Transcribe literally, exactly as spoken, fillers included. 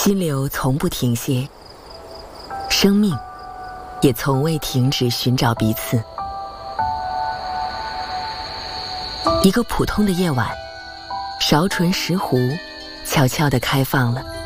激流从不停歇，生命也从未停止寻找彼此。一个普通的夜晚，韶醇石斛悄悄地开放了。